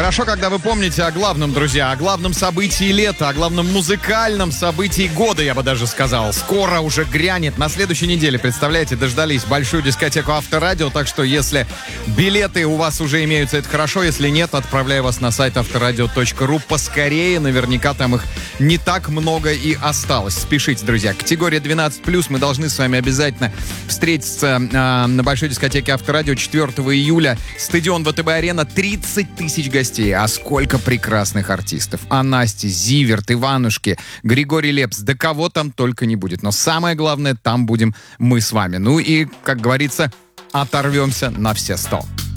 Хорошо, когда вы помните о главном, друзья, о главном событии лета, о главном музыкальном событии года, я бы даже сказал. Скоро уже грянет. На следующей неделе, представляете, дождались большую дискотеку Авторадио, так что если билеты у вас уже имеются, это хорошо. Если нет, отправляю вас на сайт авторадио.ру поскорее. Наверняка там их не так много и осталось. Спешите, друзья. Категория 12+. Мы должны с вами обязательно встретиться на большой дискотеке Авторадио 4 июля. Стадион ВТБ-арена, 30 тысяч гостей. А сколько прекрасных артистов. Анасти, Зиверт, Иванушки, Григорий Лепс. Да кого там только не будет. Но самое главное, там будем мы с вами. Ну и, как говорится, оторвемся на все 100.